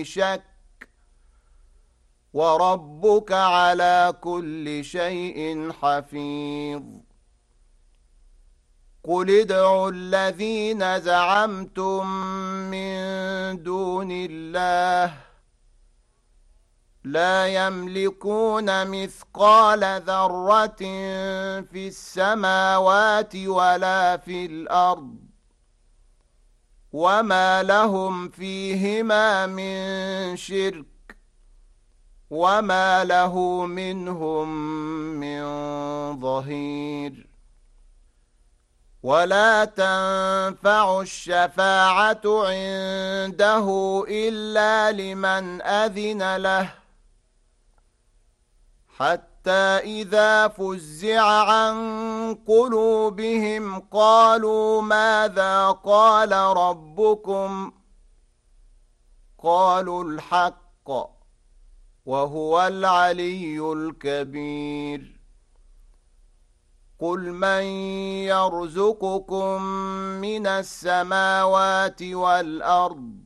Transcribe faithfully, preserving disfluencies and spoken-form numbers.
شك وربك على كل شيء حفيظ قل ادعوا الذين زعمتم من دون الله لا يملكون مثقال ذرة في السماوات ولا في الأرض وما لهم فيهما من شرك وما له منهم من ظهير ولا تنفع الشفاعة عنده إلا لمن أذن له حتى إذا فزع عن قلوبهم قالوا ماذا قال ربكم قالوا الحق وهو العلي الكبير قل من يرزقكم من السماوات والأرض